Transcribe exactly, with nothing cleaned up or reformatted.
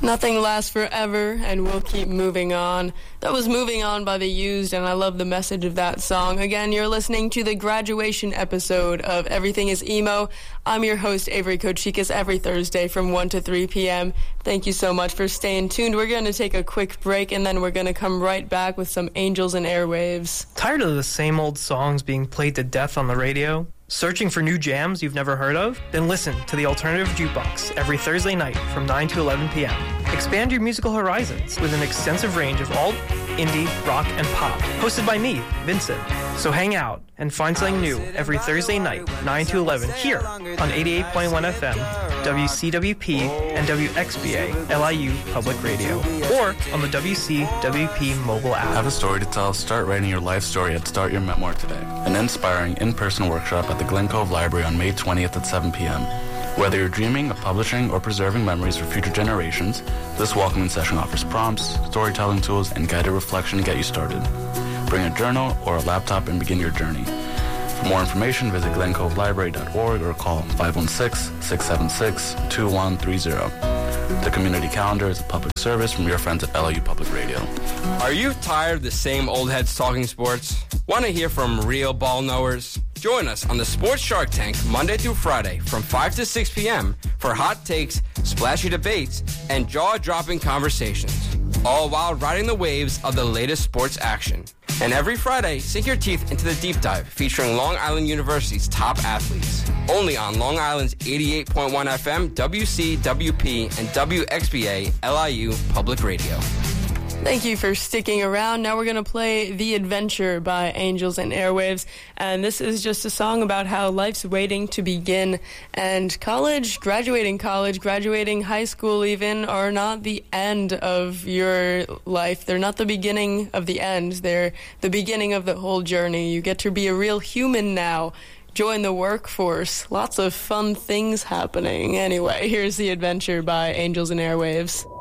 Nothing lasts forever, and we'll keep moving on. That was Moving On by The Used, and I love the message of that song. Again, you're listening to the graduation episode of Everything is Emo. I'm your host, Avery Kochikas, every Thursday from one to three p.m. Thank you so much for staying tuned. We're going to take a quick break, and then we're going to come right back with some Angels and Airwaves. Tired of the same old songs being played to death on the radio? Searching for new jams you've never heard of? Then listen to the Alternative Jukebox every Thursday night from nine to eleven p.m. Expand your musical horizons with an extensive range of alt, indie, rock, and pop. Hosted by me, Vincent. So hang out and find something new every Thursday night, nine to eleven, here on eighty-eight point one F M, W C W P, and W X B A, L I U Public Radio, or on the W C W P mobile app. Have a story to tell? Start writing your life story at Start Your Memoir today. An inspiring in-person workshop at the Glen Cove Library on May twentieth at seven p.m. Whether you're dreaming of publishing or preserving memories for future generations, this welcoming session offers prompts, storytelling tools, and guided reflection to get you started. Bring a journal or a laptop and begin your journey. For more information, visit glen cove library dot org or call five one six, six seven six, two one three zero. The community calendar is a public service from your friends at L I U Public Radio. Are you tired of the same old heads talking sports? Want to hear from real ball knowers? Join us on the Sports Shark Tank Monday through Friday from five to six p.m. for hot takes, splashy debates, and jaw-dropping conversations, all while riding the waves of the latest sports action. And every Friday, sink your teeth into the deep dive featuring Long Island University's top athletes. Only on Long Island's eighty-eight point one F M, W C W P, and W X B A L I U Public Radio. Thank you for sticking around. Now we're going to play The Adventure by Angels and Airwaves. And this is just a song about how life's waiting to begin. And college, graduating college, graduating high school even, are not the end of your life. They're not the beginning of the end. They're the beginning of the whole journey. You get to be a real human now. Join the workforce. Lots of fun things happening. Anyway, here's The Adventure by Angels and Airwaves.